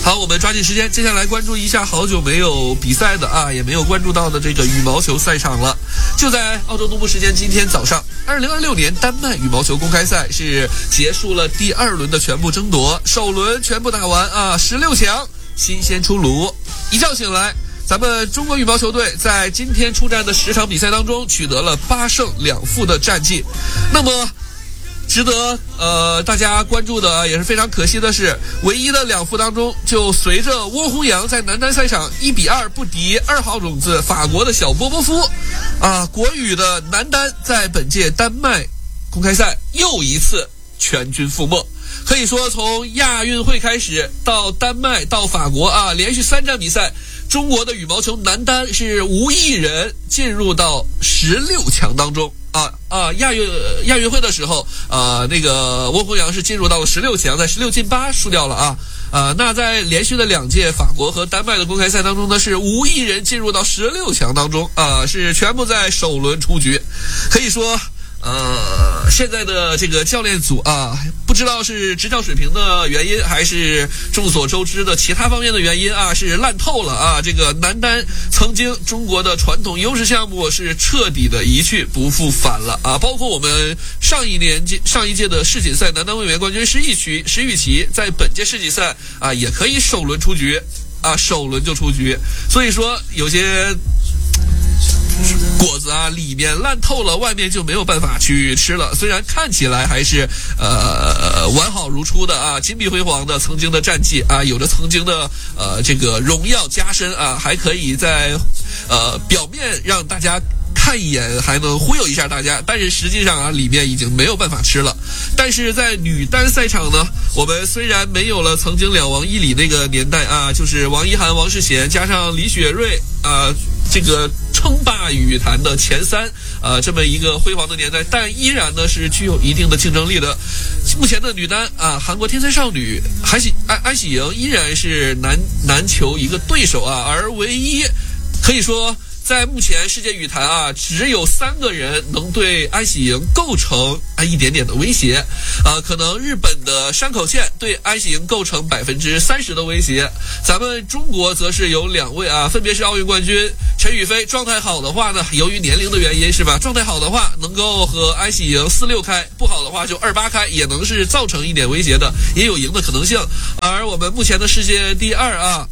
好，我们抓紧时间，接下来关注一下好久没有比赛的啊，也没有关注到的这个羽毛球赛场了。就在澳洲东部时间今天早上，2026年丹麦羽毛球公开赛是结束了第2轮的全部争夺，首轮全部打完啊，16强新鲜出炉。一觉醒来，咱们中国羽毛球队在今天出战的10场比赛当中取得了8胜2负的战绩。那么值得大家关注的也是非常可惜的是，唯一的2负当中，就随着翁宏扬在男单赛场1-2不敌2号种子法国的小波波夫，国羽的男单在本届丹麦公开赛又一次全军覆没。可以说从亚运会开始到丹麦到法国连续3场比赛，中国的羽毛球男单是无一人进入到16强当中。亚运会的时候，那个翁宏扬是进入到了16强，在16进8输掉了那在连续的2届法国和丹麦的公开赛当中呢，是无一人进入到16强当中是全部在首轮出局。可以说现在的这个教练组不知道是执教水平的原因，还是众所周知的其他方面的原因是烂透了这个男单曾经中国的传统优势项目是彻底的一去不复返了包括我们上一届的世锦赛男单卫冕冠军石宇奇，在本届世锦赛也可以首轮出局首轮就出局。所以说有些果子里面烂透了，外面就没有办法去吃了。虽然看起来还是完好如初的金碧辉煌的曾经的战绩有着曾经的这个荣耀加身还可以在表面让大家看一眼，还能忽悠一下大家，但是实际上里面已经没有办法吃了。但是在女单赛场呢，我们虽然没有了曾经2王1李那个年代就是王一涵、王世贤加上李雪芮这个称霸羽坛的前3这么一个辉煌的年代，但依然呢是具有一定的竞争力的。目前的女单韩国天才少女安喜莹依然是难求一个对手而唯一可以说在目前世界羽坛只有3个人能对安喜莹构成一点点的威胁可能日本的山口茜对安喜莹构成30%的威胁，咱们中国则是有2位分别是奥运冠军陈雨菲，状态好的话呢，由于年龄的原因是吧，状态好的话能够和安喜莹4-6开，不好的话就2-8开，也能是造成一点威胁的，也有赢的可能性。而我们目前的世界第2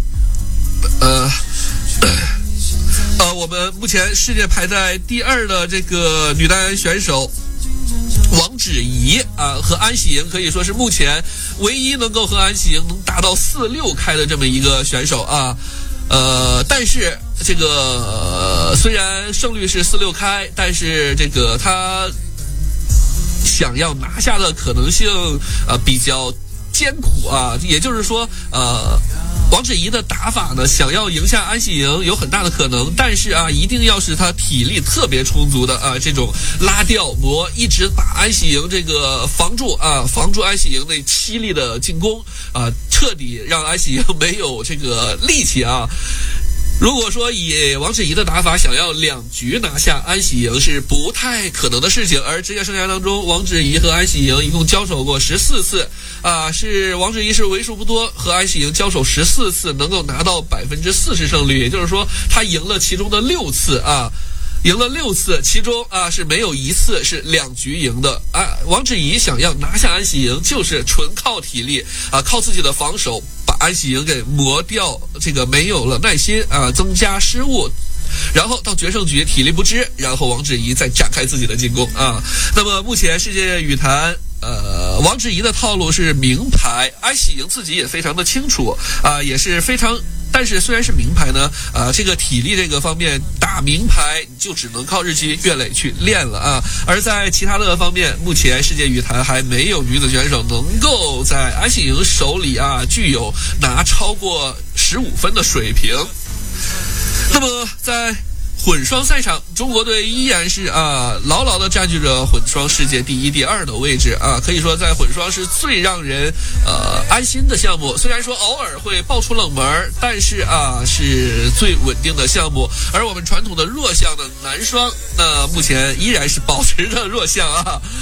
我们目前世界排在第2的这个女单选手王芷怡和安喜莹可以说是目前唯一能够和安喜莹能达到4-6开的这么一个选手但是这个虽然胜率是4-6开，但是这个他想要拿下的可能性比较艰苦也就是说王芷怡的打法呢，想要赢下安喜莹有很大的可能，但是一定要是他体力特别充足的这种拉吊磨，一直把安喜莹这个防住安喜莹那凄厉的进攻彻底让安喜莹没有这个力气如果说以王芷怡的打法想要2局拿下安喜莹是不太可能的事情，而职业生涯当中王芷怡和安喜莹一共交手过14次是王芷怡是为数不多和安喜莹交手14次能够拿到40%胜率，也就是说他赢了其中的6次赢了6次，其中是没有1次是2局赢的王芷怡想要拿下安喜莹就是纯靠体力靠自己的防守把安喜莹给磨掉，这个没有了耐心增加失误，然后到决胜局体力不支，然后王芷怡再展开自己的进攻那么目前世界羽坛王芷怡的套路是名牌，安喜莹自己也非常的清楚也是非常，但是虽然是名牌呢这个体力这个方面打名牌就只能靠日积月累去练了而在其他的方面，目前世界羽坛还没有女子选手能够在安喜莹手里具有拿超过15分的水平。那么在混双赛场，中国队依然是牢牢地占据着混双世界第1、第2的位置可以说在混双是最让人安心的项目。虽然说偶尔会爆出冷门，但是是最稳定的项目。而我们传统的弱项的男双，那目前依然是保持着弱项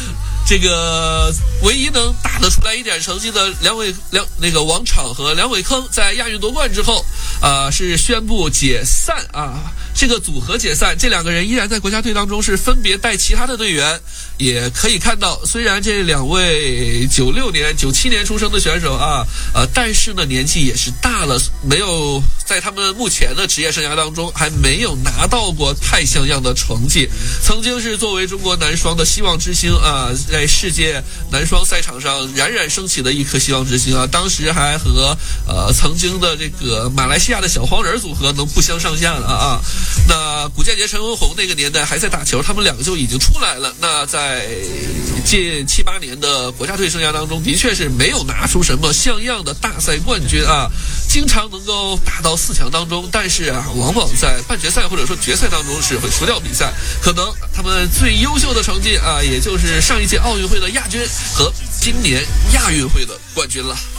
这个唯一能打得出来一点成绩的王昶和梁伟铿在亚运夺冠之后是宣布解散啊，这个组合解散，这两个人依然在国家队当中是分别带其他的队员。也可以看到，虽然这两位96年、97年出生的选手但是呢年纪也是大了，没有在他们目前的职业生涯当中还没有拿到过太像样的成绩。曾经是作为中国男双的希望之星在世界男双赛场上冉冉升起的一颗希望之星当时还和曾经的这个马来西亚的小黄人组合能不相上下了那古建杰、陈文宏那个年代还在打球，他们两个就已经出来了。那在近7、8年的国家队生涯当中，的确是没有拿出什么像样的大赛冠军经常能够打到4强当中，但是往往在半决赛或者说决赛当中是会输掉比赛。可能他们最优秀的成绩也就是上一届奥运会的亚军和今年亚运会的冠军了。